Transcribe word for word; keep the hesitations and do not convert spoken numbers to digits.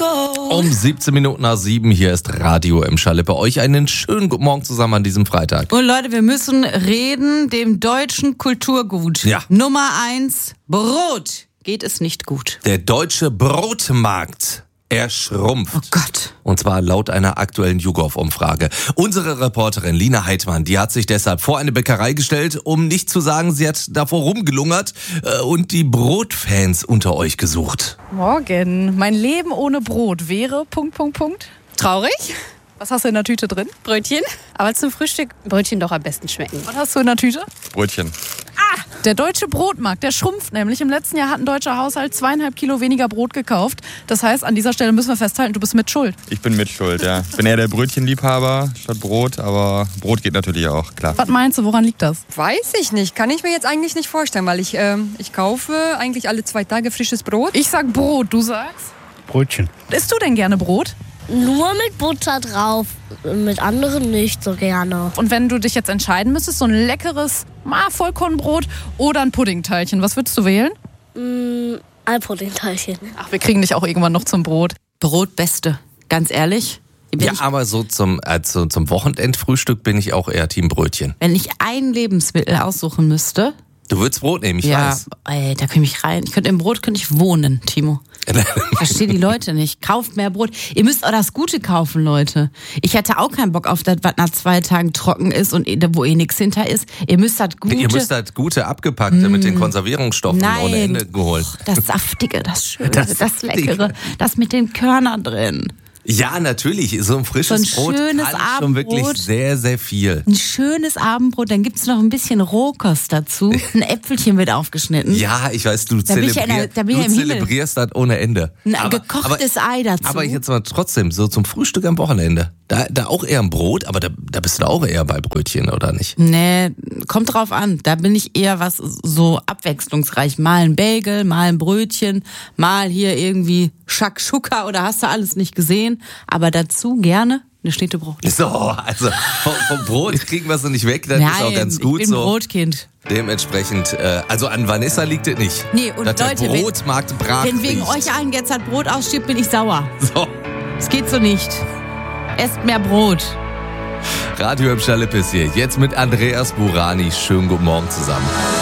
Um siebzehn Minuten nach sieben, hier ist Radio im Schalippe. Euch einen schönen guten Morgen zusammen an diesem Freitag. Und Leute, wir müssen reden, dem deutschen Kulturgut. Ja. Nummer eins, Brot. Geht es nicht gut. Der deutsche Brotmarkt, er schrumpft. Oh Gott. Und zwar laut einer aktuellen YouGov-Umfrage. Unsere Reporterin Lina Heidmann, die hat sich deshalb vor eine Bäckerei gestellt, um nicht zu sagen, sie hat davor rumgelungert äh, und die Brotfans unter euch gesucht. Morgen. Mein Leben ohne Brot wäre... Punkt, Punkt, Punkt. Traurig? Was hast du in der Tüte drin? Brötchen. Aber zum Frühstück Brötchen doch am besten schmecken. Was hast du in der Tüte? Brötchen. Ah, der deutsche Brotmarkt, der schrumpft nämlich. Im letzten Jahr hat ein deutscher Haushalt zweieinhalb Kilo weniger Brot gekauft. Das heißt, an dieser Stelle müssen wir festhalten, du bist mit schuld. Ich bin mit schuld, ja. Ich bin eher der Brötchenliebhaber statt Brot, aber Brot geht natürlich auch, klar. Was meinst du, woran liegt das? Weiß ich nicht. Kann ich mir jetzt eigentlich nicht vorstellen, weil ich, ähm, ich kaufe eigentlich alle zwei Tage frisches Brot. Ich sag Brot, du sagst? Brötchen. Isst du denn gerne Brot? Nur mit Butter drauf, mit anderen nicht so gerne. Und wenn du dich jetzt entscheiden müsstest, so ein leckeres ah, Vollkornbrot oder ein Puddingteilchen, was würdest du wählen? Mm, ein Puddingteilchen. Ach, wir kriegen dich auch irgendwann noch zum Brot. Brot, Beste. Ganz ehrlich. Wenn Ja, ich, aber so zum, also zum Wochenendfrühstück bin ich auch eher Team Brötchen. wenn ich ein Lebensmittel aussuchen müsste, Du würdest Brot nehmen, ich ja, weiß. ey, da könnte ich mich rein. Ich könnte im Brot könnte ich wohnen, Timo. Ich verstehe die Leute nicht. Kauft mehr Brot. Ihr müsst auch das Gute kaufen, Leute. Ich hätte auch keinen Bock auf das, was nach zwei Tagen trocken ist und wo eh nichts hinter ist. Ihr müsst das Gute. Ihr müsst das gute abgepackte mm. mit den Konservierungsstoffen Nein. ohne Ende geholt. Das Saftige, das Schöne, Das das, Saftige. Leckere, das mit den Körnern drin. Ja, natürlich. So ein frisches So ein Brot schönes kann schon wirklich Abendbrot. sehr, sehr viel. Ein schönes Abendbrot, dann gibt's noch ein bisschen Rohkost dazu. Ein Äpfelchen wird aufgeschnitten. Ja, ich weiß, du, Da bin ich ja in der- zelebrier, da bin ich du ja im Himmel. zelebrierst das ohne Ende. Ein Aber- gekochtes aber, Ei dazu. Aber jetzt mal trotzdem, so zum Frühstück am Wochenende. Da, da auch eher ein Brot, aber da, da bist du auch eher bei Brötchen, oder nicht? Nee, kommt drauf an. Da bin ich eher was so abwechslungsreich. Mal ein Bagel, mal ein Brötchen, mal hier irgendwie Shakshuka oder hast du alles nicht gesehen. Aber dazu gerne eine Schnittebrot. So, also vom, vom Brot kriegen wir es nicht weg, das ist auch ganz gut ich bin so. Brotkind. Dementsprechend, äh, also an Vanessa liegt es nicht. Nee, und dass Leute, der wenn- Brotmarkt brach Wenn wegen liegt. euch allen jetzt das Brot ausstirbt, bin ich sauer. So, Es geht so nicht. Esst mehr Brot. Radio im Schalippe ist hier. Jetzt mit Andreas Burani. Schönen guten Morgen zusammen.